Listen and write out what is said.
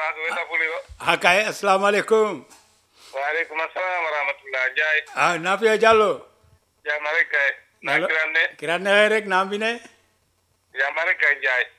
weta puliro. Kay asalaamaaleykum. Waaleykum assalam wa rahmatullah Ndiaye. Nafia Diallo. Jàmm rek kay. Diallo Kirane. kirane rek naam bi ne. Jàmm rek kay Ndiaye.